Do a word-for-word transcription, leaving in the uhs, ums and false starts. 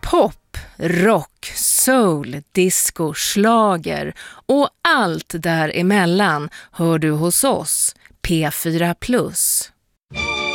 Pop, rock, soul, disco, schlager och allt däremellan hör du hos oss, P fyra plus.